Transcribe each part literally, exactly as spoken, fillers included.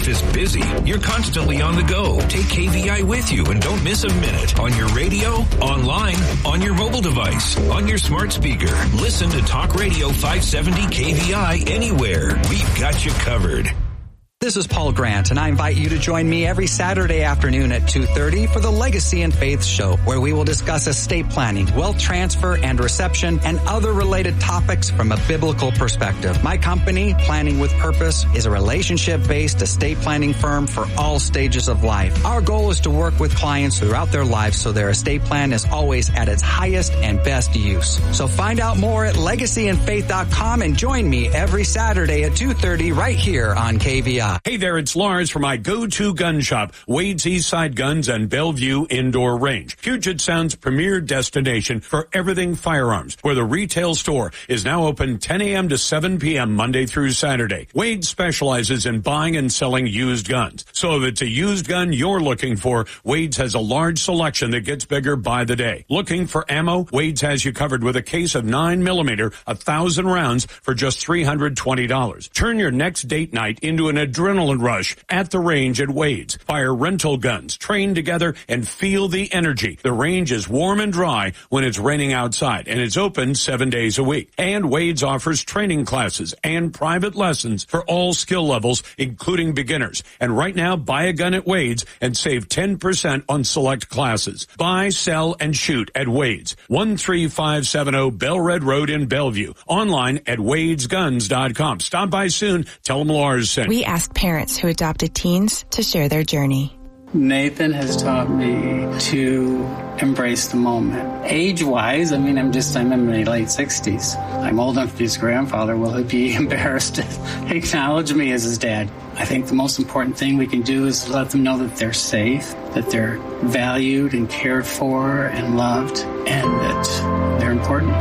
Life is busy. You're constantly on the go. Take K V I with you and don't miss a minute. On your radio, online, on your mobile device, on your smart speaker. Listen to Talk Radio five seventy K V I anywhere. We've got you covered. This is Paul Grant, and I invite you to join me every Saturday afternoon at two thirty for the Legacy and Faith Show, where we will discuss estate planning, wealth transfer and reception, and other related topics from a biblical perspective. My company, Planning with Purpose, is a relationship-based estate planning firm for all stages of life. Our goal is to work with clients throughout their lives so their estate plan is always at its highest and best use. So find out more at legacy and faith dot com and join me every Saturday at two thirty right here on K V I. Hey there, it's Lars from my go-to gun shop, Wade's Eastside Guns and Bellevue Indoor Range. Puget Sound's premier destination for everything firearms, where the retail store is now open ten a.m. to seven p.m. Monday through Saturday. Wade specializes in buying and selling used guns. So if it's a used gun you're looking for, Wade's has a large selection that gets bigger by the day. Looking for ammo? Wade's has you covered with a case of nine millimeter, a thousand rounds for just three hundred twenty dollars. Turn your next date night into an adrenaline rush at the range at Wade's. Fire rental guns, train together, and feel the energy. The range is warm and dry when it's raining outside, and it's open seven days a week. And Wade's offers training classes and private lessons for all skill levels, including beginners. And right now, buy a gun at Wade's and save ten percent on select classes. Buy, sell, and shoot at Wade's. one three five seven zero Bellred Road in Bellevue. Online at wades guns dot com. Stop by soon. Tell them Lars sent. We asked parents who adopted teens to share their journey. Nathan has taught me to embrace the moment. Age-wise, I mean, I'm just, I'm in my late sixties. I'm old enough to be his grandfather. Will he be embarrassed to acknowledge me as his dad? I think the most important thing we can do is let them know that they're safe, that they're valued and cared for and loved, and that they're important.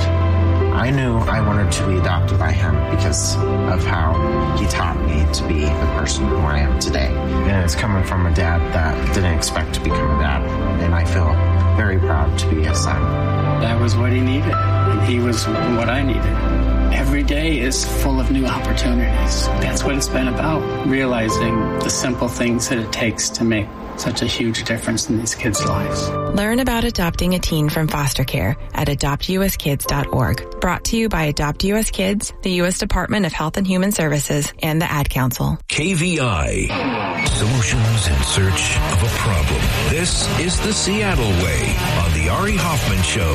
I knew I wanted to be adopted by him because of how he taught me to be the person who I am today. And it's coming from a dad that didn't expect to become a dad. And I feel very proud to be his son. That was what he needed, and he was what I needed. Every day is full of new opportunities. That's what it's been about, realizing the simple things that it takes to make such a huge difference in these kids' lives. Learn about adopting a teen from foster care at adopt u s kids dot org. Brought to you by Adopt U S Kids, the U S Department of Health and Human Services, and the Ad Council. K V I. Solutions in search of a problem. This is the Seattle Way on the Ari Hoffman Show.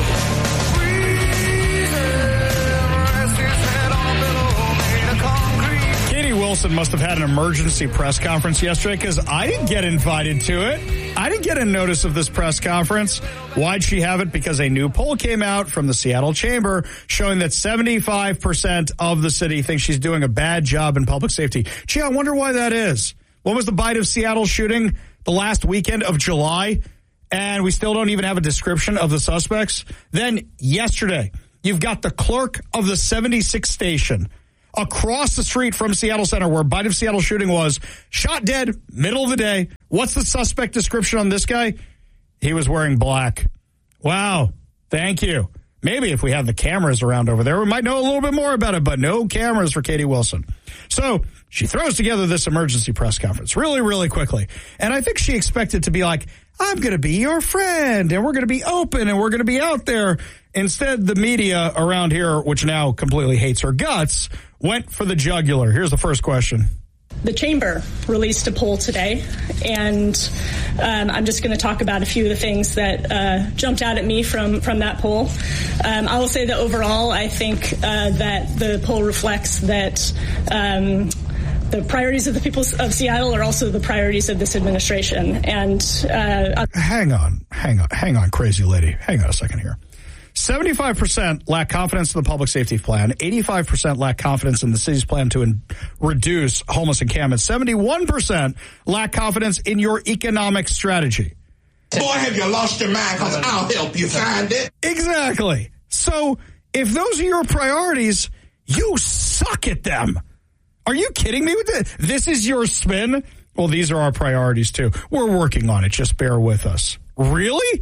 Wilson must have had an emergency press conference yesterday because I didn't get invited to it. I didn't get a notice of this press conference. Why'd she have it? Because a new poll came out from the Seattle Chamber showing that seventy-five percent of the city thinks she's doing a bad job in public safety. Gee, I wonder why that is. When was the Bite of Seattle shooting? The last weekend of July? And we still don't even have a description of the suspects. Then yesterday, you've got the clerk of the seventy-sixth station across the street from Seattle Center, where Bite of Seattle shooting was, shot dead, middle of the day. What's the suspect description on this guy? He was wearing black. Wow. Thank you. Maybe if we have the cameras around over there, we might know a little bit more about it, but no cameras for Katie Wilson. So she throws together this emergency press conference really, really quickly. And I think she expected to be like, I'm going to be your friend, and we're going to be open, and we're going to be out there. Instead, the media around here, which now completely hates her guts, went for the jugular. Here's the first question. The Chamber released a poll today, and um, I'm just going to talk about a few of the things that uh, jumped out at me from, from that poll. Um, I will say that overall, I think uh, that the poll reflects that um, the priorities of the people of Seattle are also the priorities of this administration. And uh, hang on, hang on, hang on, crazy lady. Hang on a second here. seventy-five percent lack confidence in the public safety plan. eighty-five percent lack confidence in the city's plan to in- reduce homeless encampments. seventy-one percent lack confidence in your economic strategy. Boy, have you lost your mind, because I'll help you find it. Exactly. So if those are your priorities, you suck at them. Are you kidding me with this? This is your spin? Well, these are our priorities, too. We're working on it. Just bear with us. Really?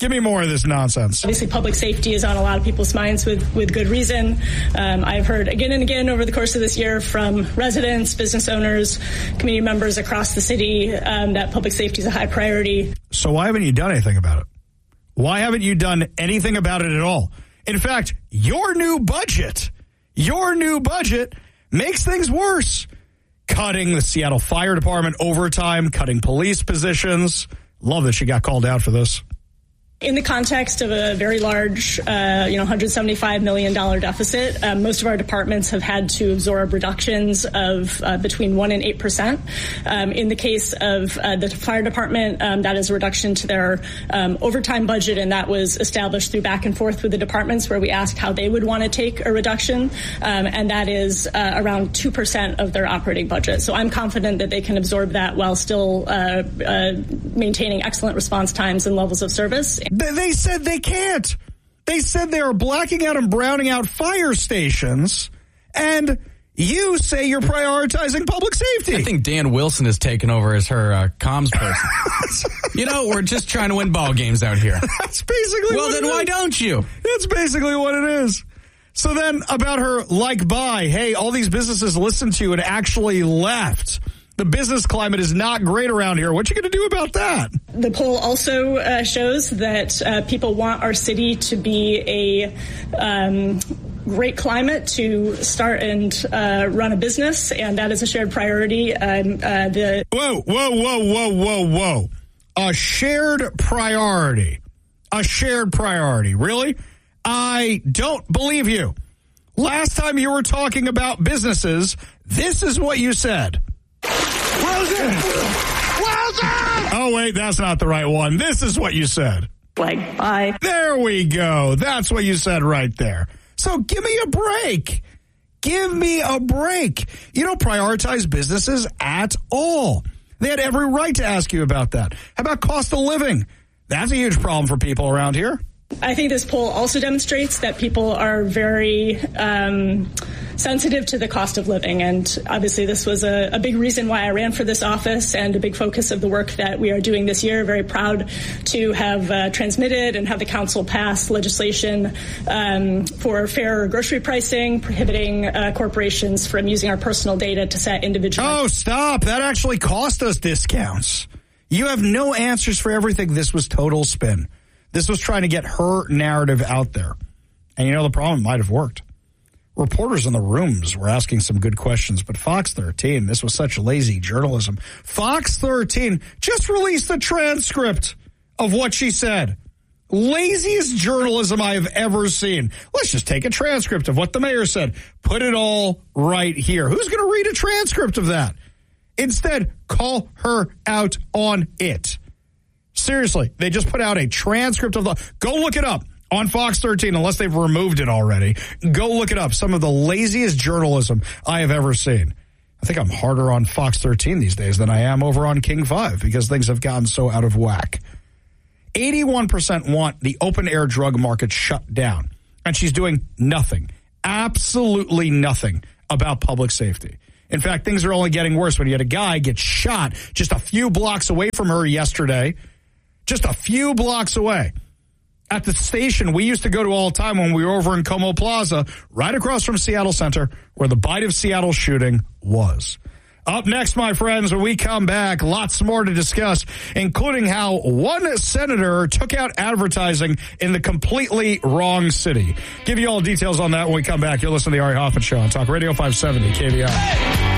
Give me more of this nonsense. Obviously, public safety is on a lot of people's minds with, with good reason. Um, I've heard again and again over the course of this year from residents, business owners, community members across the city um, that public safety is a high priority. So why haven't you done anything about it? Why haven't you done anything about it at all? In fact, your new budget, your new budget makes things worse. Cutting the Seattle Fire Department overtime, cutting police positions. Love that she got called out for this. In the context of a very large, uh, you know, one hundred seventy-five million dollars deficit, um, most of our departments have had to absorb reductions of uh, between one and eight percent. Um, in the case of uh, the fire department, um, that is a reduction to their um, overtime budget, and that was established through back and forth with the departments where we asked how they would want to take a reduction, um, and that is uh, around two percent of their operating budget. So I'm confident that they can absorb that while still uh, uh, maintaining excellent response times and levels of service. They said they can't. They said they are blacking out and browning out fire stations, and you say you're prioritizing public safety. I think Dan Wilson has taken over as her uh, comms person. You know, we're just trying to win ball games out here. That's basically well, what then it why is. don't you? That's basically what it is. So then about her like buy, hey, all these businesses listened to you and actually left. The business climate is not great around here. What you going to do about that? The poll also uh, shows that uh, people want our city to be a um, great climate to start and uh, run a business, and that is a shared priority. Um, uh, the Whoa, whoa, whoa, whoa, whoa, whoa. A shared priority. A shared priority. Really? I don't believe you. Last time you were talking about businesses, this is what you said. Wilson! Wilson! Oh, wait, that's not the right one. This is what you said. Like, bye. There we go. That's what you said right there. So give me a break. Give me a break. You don't prioritize businesses at all. They had every right to ask you about that. How about cost of living? That's a huge problem for people around here. I think this poll also demonstrates that people are very um, sensitive to the cost of living. And obviously this was a, a big reason why I ran for this office and a big focus of the work that we are doing this year. Very proud to have uh, transmitted and have the council pass legislation um, for fair grocery pricing, prohibiting uh, corporations from using our personal data to set individual. Oh, stop. That actually cost us discounts. You have no answers for everything. This was total spin. This was trying to get her narrative out there. And you know, the problem might have worked. Reporters in the rooms were asking some good questions, but Fox thirteen, this was such lazy journalism. Fox thirteen just released the transcript of what she said. Laziest journalism I have ever seen. Let's just take a transcript of what the mayor said. Put it all right here. Who's going to read a transcript of that? Instead, call her out on it. Seriously, they just put out a transcript of the... Go look it up on Fox thirteen, unless they've removed it already. Go look it up. Some of the laziest journalism I have ever seen. I think I'm harder on Fox thirteen these days than I am over on King five because things have gotten so out of whack. eighty-one percent want the open-air drug market shut down, and she's doing nothing, absolutely nothing about public safety. In fact, things are only getting worse when you had a guy get shot just a few blocks away from her yesterday. Just a few blocks away. At the station we used to go to all the time when we were over in Como Plaza, right across from Seattle Center, where the Bite of Seattle shooting was. Up next, my friends, when we come back, lots more to discuss, including how one senator took out advertising in the completely wrong city. Give you all details on that when we come back. You'll listen to the Ari Hoffman Show on Talk Radio five seventy K V I. Hey!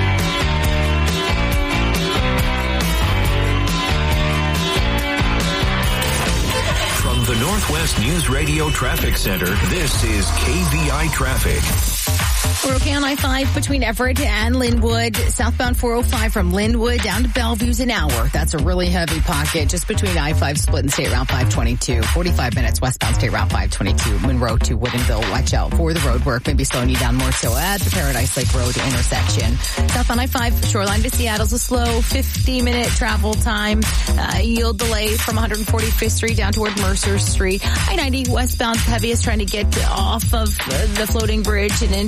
The Northwest News Radio Traffic Center, this is K V I Traffic. We're okay on I five between Everett and Linwood. Southbound four oh five from Linwood down to Bellevue's an hour. That's a really heavy pocket just between I five split and State Route five twenty-two. forty-five minutes westbound State Route five twenty-two. Monroe to Woodinville. Watch out for the road work. Maybe slowing you down more so at the Paradise Lake Road intersection. Southbound I five shoreline to Seattle's a slow fifty minute travel time. Uh, yield delay from one forty-fifth Street down toward Mercer Street. I ninety westbound heaviest trying to get off of the floating bridge and in towards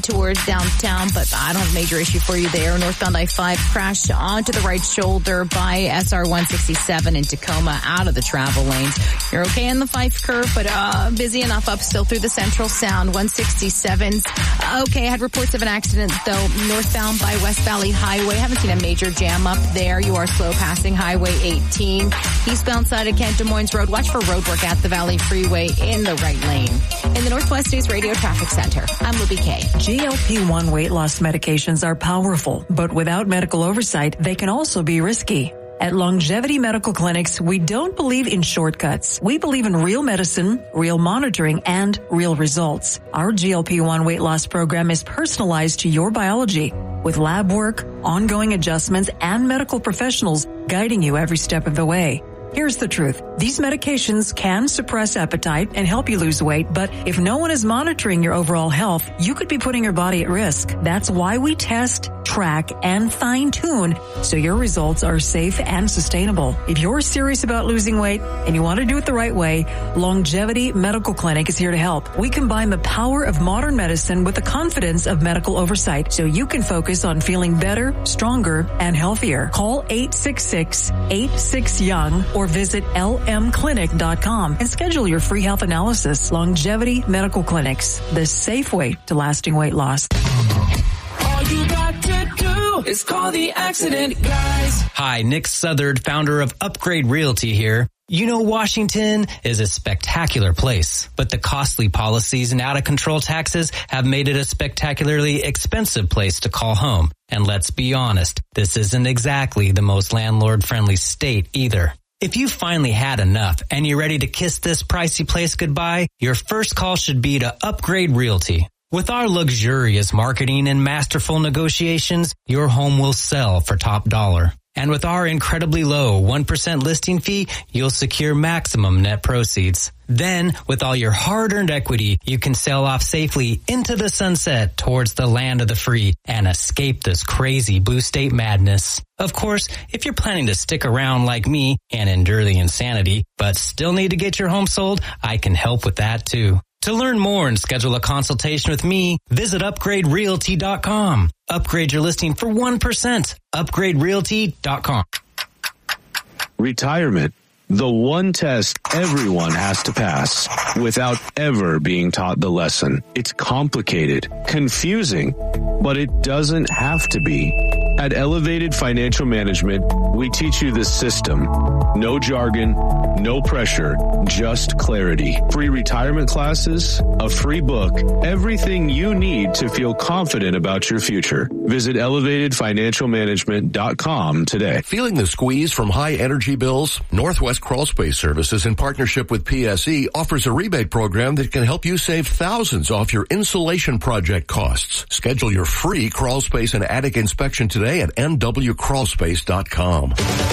downtown, but I don't have a major issue for you there. Northbound I five crashed onto the right shoulder by S R one sixty-seven in Tacoma out of the travel lanes. You're okay in the Fife curve, but uh busy enough up still through the Central Sound. one sixty-seven's okay. I had reports of an accident, though, northbound by West Valley Highway. Haven't seen a major jam up there. You are slow passing Highway eighteen. Eastbound side of Kent Des Moines Road. Watch for road work at the Valley Freeway in the right lane. In the Northwest News Radio Traffic Center, I'm Libby Kay. G L P one weight loss medications are powerful, but without medical oversight, they can also be risky. At Longevity Medical Clinics, we don't believe in shortcuts. We believe in real medicine, real monitoring, and real results. Our G L P one weight loss program is personalized to your biology, with lab work, ongoing adjustments, and medical professionals guiding you every step of the way. Here's the truth. These medications can suppress appetite and help you lose weight, but if no one is monitoring your overall health, you could be putting your body at risk. That's why we test, track, and fine-tune so your results are safe and sustainable. If you're serious about losing weight and you want to do it the right way, Longevity Medical Clinic is here to help. We combine the power of modern medicine with the confidence of medical oversight so you can focus on feeling better, stronger, and healthier. Call eight six six, eight six, young or visit L M clinic dot com and schedule your free health analysis. Longevity Medical Clinics, the safe way to lasting weight loss. All you got to do is call the Accident Guys. Hi, Nick Southard, founder of Upgrade Realty here. You know, Washington is a spectacular place, but the costly policies and out-of-control taxes have made it a spectacularly expensive place to call home. And let's be honest, this isn't exactly the most landlord-friendly state either. If you finally had enough and you're ready to kiss this pricey place goodbye, your first call should be to Upgrade Realty. With our luxurious marketing and masterful negotiations, your home will sell for top dollar. And with our incredibly low one percent listing fee, you'll secure maximum net proceeds. Then, with all your hard-earned equity, you can sail off safely into the sunset towards the land of the free and escape this crazy blue state madness. Of course, if you're planning to stick around like me and endure the insanity, but still need to get your home sold, I can help with that too. To learn more and schedule a consultation with me, visit upgrade realty dot com. Upgrade your listing for one percent. upgrade realty dot com. Retirement. The one test everyone has to pass without ever being taught the lesson. It's complicated, confusing, but it doesn't have to be. At Elevated Financial Management, we teach you the system. No jargon, no pressure, just clarity. Free retirement classes, a free book, everything you need to feel confident about your future. Visit elevated financial management dot com today. Feeling the squeeze from high energy bills? Northwest Crawl Space Services, in partnership with P S E, offers a rebate program that can help you save thousands off your insulation project costs. Schedule your free crawl space and attic inspection today at N W crawl space dot com.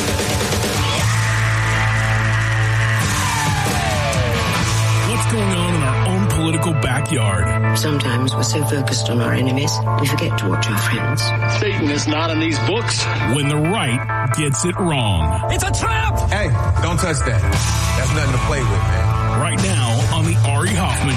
What's going on in our own political backyard? Sometimes we're so focused on our enemies, we forget to watch our friends. Satan is not in these books. When the right gets it wrong. It's a trap! Hey, don't touch that. That's nothing to play with, man. Right now on the Ari Hoffman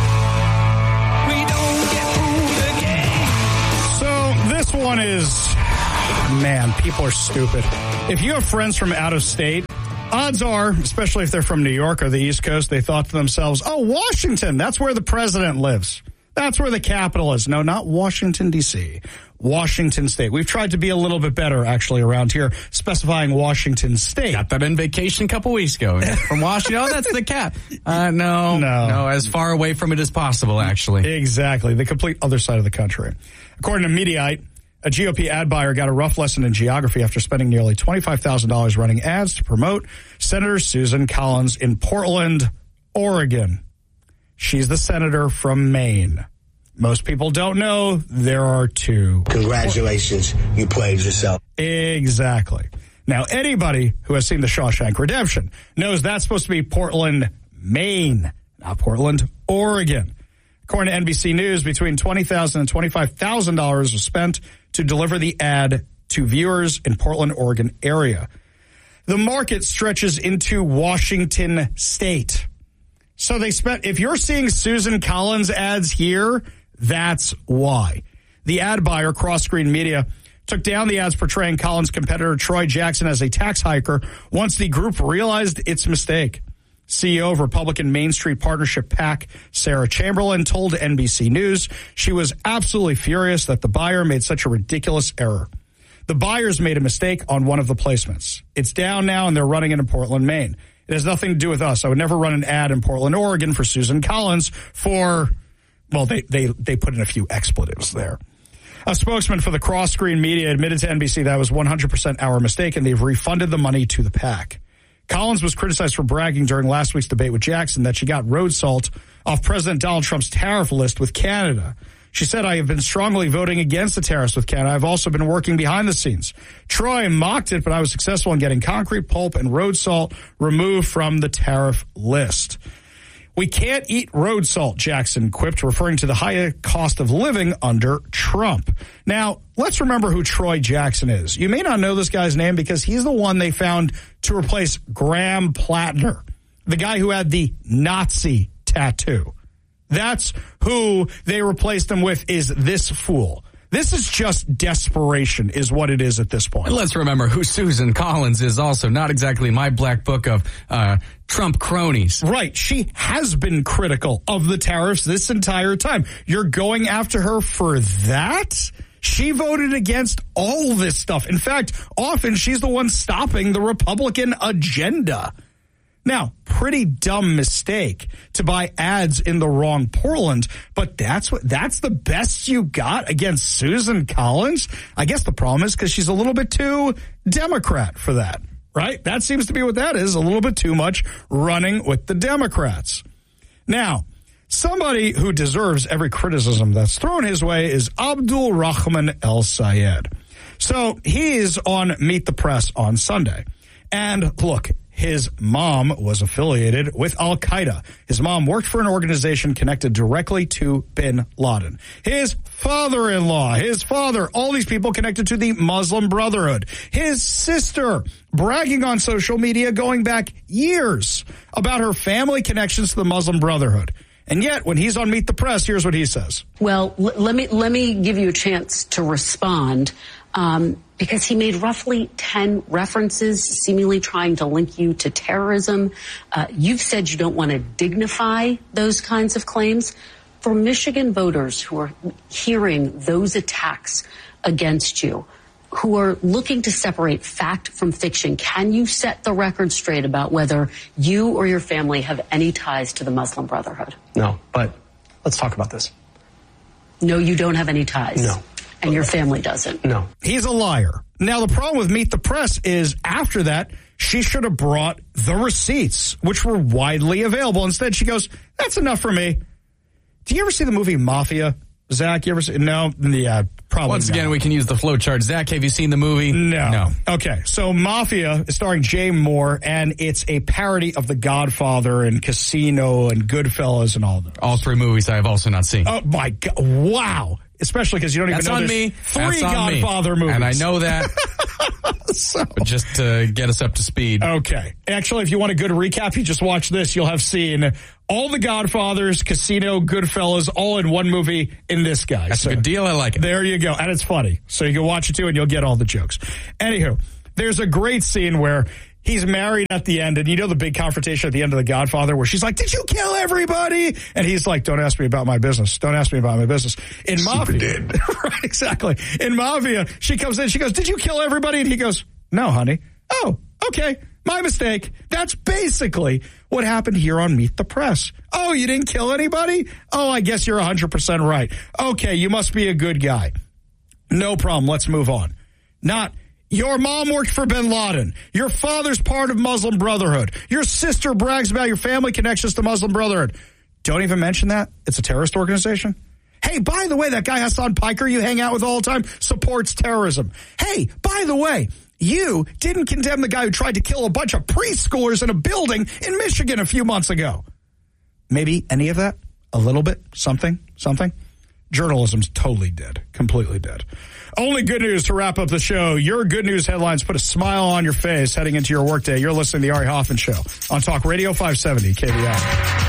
So Show. We don't get fooled again. this one is, man, people are stupid. If you have friends from out of state, odds are, especially if they're from New York or the East Coast, they thought to themselves, oh, Washington, that's where the president lives. That's where the capital is. No, not Washington, D C Washington State. We've tried to be a little bit better, actually, around here, specifying Washington State. Got that on vacation a couple weeks ago. From Washington, oh, that's the cap. Uh, no, no, no, as far away from it as possible, actually. Exactly. The complete other side of the country. According to Mediaite, a G O P ad buyer got a rough lesson in geography after spending nearly twenty-five thousand dollars running ads to promote Senator Susan Collins in Portland, Oregon. She's the senator from Maine. Most people don't know there are two. Congratulations, you played yourself. Exactly. Now, anybody who has seen The Shawshank Redemption knows that's supposed to be Portland, Maine, not Portland, Oregon. According to N B C News, between twenty thousand dollars and twenty-five thousand dollars was spent to deliver the ad to viewers in Portland, Oregon area. The market stretches into Washington State. So they spent, if you're seeing Susan Collins ads here, that's why. the ad buyer, Cross Screen Media, took down the ads portraying Collins' competitor Troy Jackson as a tax hiker once the group realized its mistake. C E O of Republican Main Street Partnership PAC, Sarah Chamberlain, told N B C News she was absolutely furious that the buyer made such a ridiculous error. The buyers made a mistake on one of the placements. It's down now, and they're running it in Portland, Maine. It has nothing to do with us. I would never run an ad in Portland, Oregon for Susan Collins for, well, they, they, they put in a few expletives there. A spokesman for the Cross Screen Media admitted to N B C that was one hundred percent our mistake, and they've refunded the money to the PAC. Collins was criticized for bragging during last week's debate with Jackson that she got road salt off President Donald Trump's tariff list with Canada. She said, I have been strongly voting against the tariffs with Canada. I've also been working behind the scenes. Troy mocked it, but I was successful in getting concrete, pulp, and road salt removed from the tariff list. We can't eat road salt, Jackson quipped, referring to the higher cost of living under Trump. Now, let's remember who Troy Jackson is. You may not know this guy's name because he's the one they found to replace Graham Plattner, the guy who had the Nazi tattoo. That's who they replaced him with, is this fool. This is just desperation is what it is at this point. And let's remember who Susan Collins is also. Not exactly my black book of uh, Trump cronies. Right. She has been critical of the tariffs this entire time. You're going after her for that? She voted against all this stuff. In fact, often she's the one stopping the Republican agenda. Now, pretty dumb mistake to buy ads in the wrong Portland, but that's what that's the best you got against Susan Collins? I guess the problem is because she's a little bit too Democrat for that, right? That seems to be what that is, a little bit too much running with the Democrats. Now, somebody who deserves every criticism that's thrown his way is Abdul Rahman El Sayed. So he's on Meet the Press on Sunday. And look, his mom was affiliated with Al-Qaeda. His mom worked for an organization connected directly to bin Laden. His father-in-law, his father, all these people connected to the Muslim Brotherhood. His sister bragging on social media going back years about her family connections to the Muslim Brotherhood. And yet, when he's on Meet the Press, here's what he says. Well, l- let me let me give you a chance to respond. Um, because he made roughly ten references, seemingly trying to link you to terrorism. Uh, you've said you don't want to dignify those kinds of claims. For Michigan voters who are hearing those attacks against you, who are looking to separate fact from fiction, can you set the record straight about whether you or your family have any ties to the Muslim Brotherhood? No, but let's talk about this. No, you don't have any ties. No. And your family doesn't. No. He's a liar. Now, the problem with Meet the Press is after that, she should have brought the receipts, which were widely available. Instead, she goes, that's enough for me. Do you ever see the movie Mafia? Zach, you ever see? No? Yeah, probably Once again, not. we can use the flow chart. Zach, have you seen the movie? No. No. Okay, so Mafia is starring Jay Moore, and it's a parody of The Godfather and Casino and Goodfellas and all those. All three movies I have also not seen. Oh, my God. Wow. Especially because you don't even That's know on there's me. three That's on Godfather me. movies. And I know that. so. But just to get us up to speed. Okay. Actually, if you want a good recap, you just watch this. You'll have seen all the Godfathers, Casino, Goodfellas, all in one movie in this guy. That's so, a good deal. I like it. There you go. And it's funny. So you can watch it too and you'll get all the jokes. Anywho, there's a great scene where he's married at the end, and you know the big confrontation at the end of The Godfather where she's like, did you kill everybody? And he's like, don't ask me about my business. Don't ask me about my business. In Mafia. Right, exactly. In Mafia, she comes in, she goes, did you kill everybody? And he goes, no, honey. Oh, okay. My mistake. That's basically what happened here on Meet the Press. Oh, you didn't kill anybody? Oh, I guess you're one hundred percent right. Okay, you must be a good guy. No problem. Let's move on. Not, your mom worked for bin Laden. Your father's part of Muslim Brotherhood. Your sister brags about your family connections to Muslim Brotherhood. Don't even mention that. It's a terrorist organization. Hey, by the way, that guy Hassan Piker you hang out with all the time supports terrorism. Hey, by the way, you didn't condemn the guy who tried to kill a bunch of preschoolers in a building in Michigan a few months ago. Maybe any of that? A little bit? Something? Something? Journalism's totally dead. Completely dead. Only good news to wrap up the show. Your good news headlines put a smile on your face heading into your workday. You're listening to the Ari Hoffman Show on Talk Radio five seventy K V I.